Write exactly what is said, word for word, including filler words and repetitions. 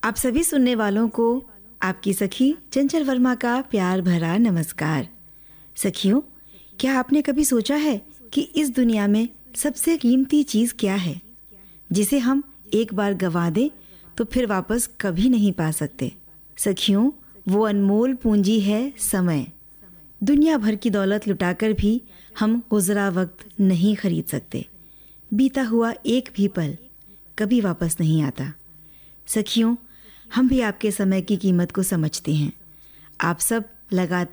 आप सभी सुनने वालों को आपकी सखी चंचल वर्मा का प्यार भरा नमस्कार। सखियों, क्या आपने कभी सोचा है कि इस दुनिया में सबसे कीमती चीज़ क्या है, जिसे हम एक बार गंवा दें तो फिर वापस कभी नहीं पा सकते? सखियों, वो अनमोल पूंजी है समय। दुनिया भर की दौलत लुटाकर भी हम गुजरा वक्त नहीं खरीद सकते। बीता हुआ एक भी पल कभी वापस नहीं आता। सखियों, हम भी आपके समय की कीमत को समझते हैं। आप सब लगातार